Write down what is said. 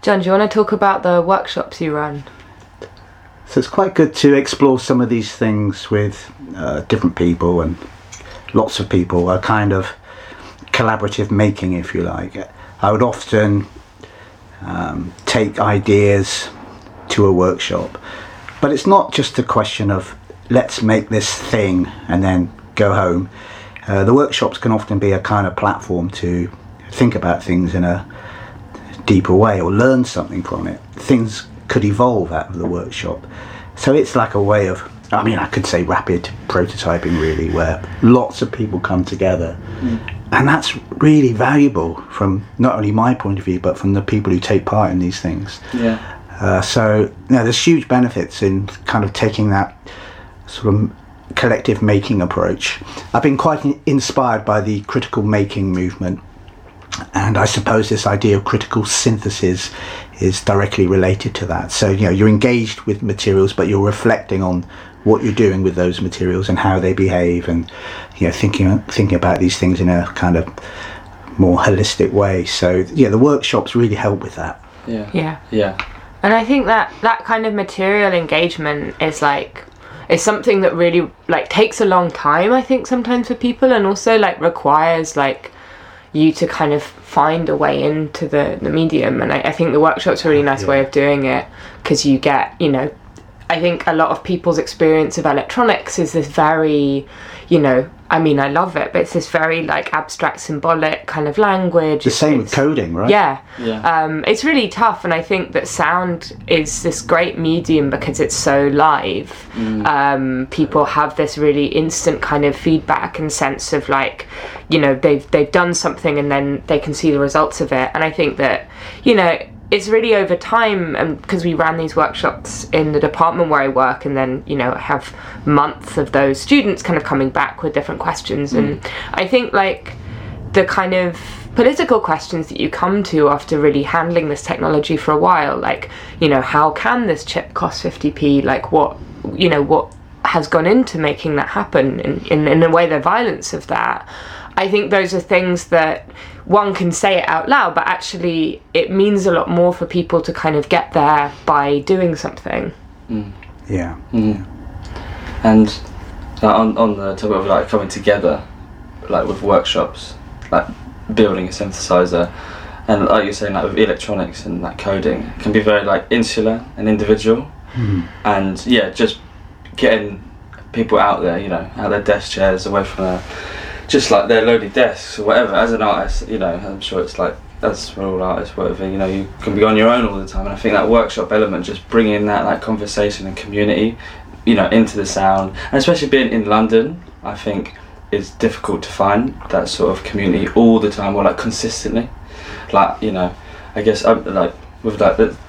John, do you want to talk about the workshops you run? So it's quite good to explore some of these things with different people, and lots of people, a kind of collaborative making, if you like. I would often take ideas to a workshop, but it's not just a question of let's make this thing and then go home. The workshops can often be a kind of platform to think about things in a deeper way or learn something from it. Things could evolve out of the workshop. So it's like a way of, I mean, I could say rapid prototyping, really, where lots of people come together. And that's really valuable from not only my point of view, but from the people who take part in these things. So there's huge benefits in kind of taking that sort of collective making approach. I've been quite inspired by the critical making movement, and I suppose this idea of critical synthesis is directly related to that. So you're engaged with materials, but you're reflecting on what you're doing with those materials and how they behave, and thinking about these things in a kind of more holistic way. So the workshops really help with that. And I think that kind of material engagement is something that really takes a long time, I think, sometimes for people, and also requires you to kind of find a way into the medium. And I think the workshop's a really nice way of doing it, because you get, I think a lot of people's experience of electronics is this very, I mean, I love it, but it's this very abstract, symbolic kind of language. The same with coding, right? Yeah. It's really tough, and I think that sound is this great medium because it's so live. People have this really instant kind of feedback and sense of they've done something, and then they can see the results of it. And I think that it's really over time, and because we ran these workshops in the department where I work, and then I have months of those students kind of coming back with different questions. And I think the kind of political questions that you come to after really handling this technology for a while, how can this chip cost 50p, what has gone into making that happen, in a way, the violence of that. I think those are things that one can say it out loud, but actually it means a lot more for people to kind of get there by doing something. Yeah. And on the topic of coming together, with workshops, building a synthesizer, and like you're saying, with electronics and coding, it can be very insular and individual. And just getting people out there, out their desk chairs, away from just their loaded desks or whatever. As an artist, I'm sure it's as for all artists, whatever, you can be on your own all the time. And I think that workshop element, just bringing that conversation and community, into the sound, and especially being in London, I think is difficult to find that sort of community all the time, or consistently. I guess with the